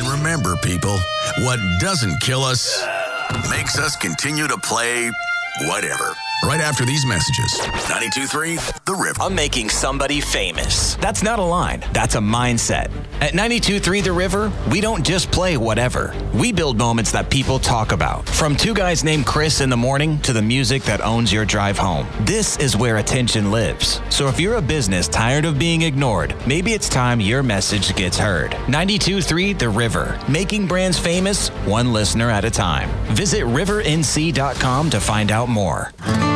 Remember, people, what doesn't kill us makes us continue to play whatever. Right after these messages. 92.3 The River. I'm making somebody famous. That's not a line. That's a mindset. At 92.3 The River, we don't just play whatever. We build moments that people talk about. From two guys named Chris in the morning to the music that owns your drive home. This is where attention lives. So if you're a business tired of being ignored, maybe it's time your message gets heard. 92.3 The River. Making brands famous, one listener at a time. Visit rivernc.com to find out more.